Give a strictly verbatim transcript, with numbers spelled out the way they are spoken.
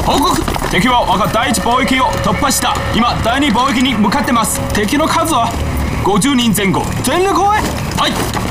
報告。敵は我が第一貿易を突破した。今第二貿易に向かってます。敵の数はごじゅうにんぜん後。全力応援。はい。